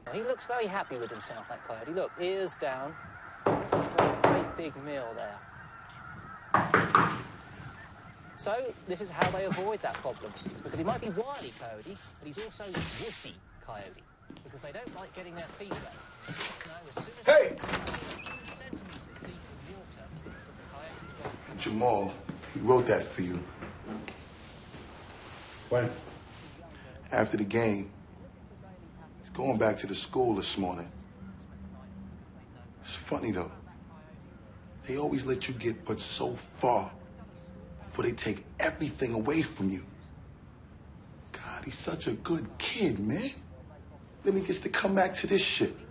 He looks very happy with himself, that coyote. Look, ears down. He's got a great big meal there. So, this is how they avoid that problem. Because he might be wily coyote, but he's also wussy coyote. Because they don't like getting their feet wet. As soon as hey! 2 centimeters deep in water, the coyote's gone. Jamal, he wrote that for you. When? After the game. He's going back to the school this morning. It's funny, though. They always let you get but so far before they take everything away from you. God, he's such a good kid, man. Then he gets to come back to this shit.